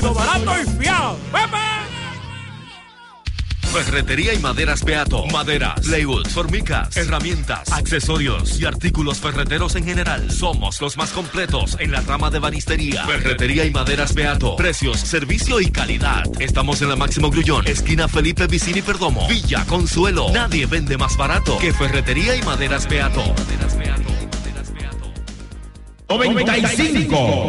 Barato y fiado. ¡Pepe! Ferretería y maderas Beato. Maderas, plywood, formicas, herramientas, accesorios y artículos ferreteros en general. Somos los más completos en la rama de banistería. Ferretería y maderas Beato. Precios, servicio y calidad. Estamos en la Máximo Grullón, esquina Felipe Vicini Perdomo, Villa Consuelo. Nadie vende más barato que Ferretería y maderas Beato. 95.